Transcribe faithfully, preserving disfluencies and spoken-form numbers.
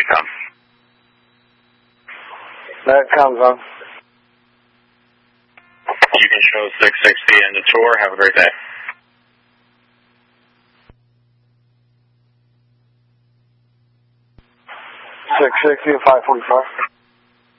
come. That comes on. You can show six sixty in the tour. Have a great day. six sixty and five forty-five.